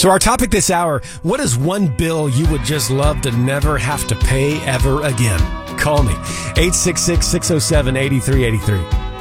So our topic this hour, what is one bill you would just love to never have to pay ever again? Call me, 866-607-8383.